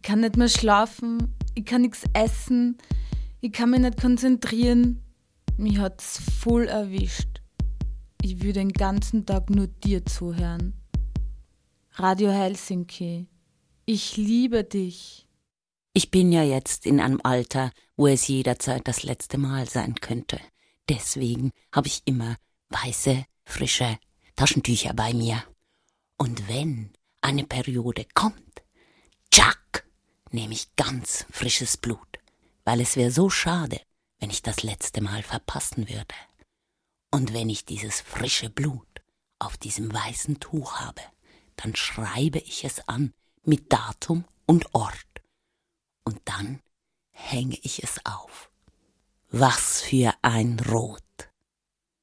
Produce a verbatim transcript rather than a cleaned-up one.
kann nicht mehr schlafen, ich kann nichts essen, ich kann mich nicht konzentrieren. Mich hat's voll erwischt. Ich will den ganzen Tag nur dir zuhören. Radio Helsinki, ich liebe dich. Ich bin ja jetzt in einem Alter, wo es jederzeit das letzte Mal sein könnte. Deswegen habe ich immer weiße, frische Taschentücher bei mir. Und wenn eine Periode kommt, tschack, nehme ich ganz frisches Blut, weil es wäre so schade, wenn ich das letzte Mal verpassen würde. Und wenn ich dieses frische Blut auf diesem weißen Tuch habe, dann schreibe ich es an mit Datum und Ort. Und dann hänge ich es auf. Was für ein Rot!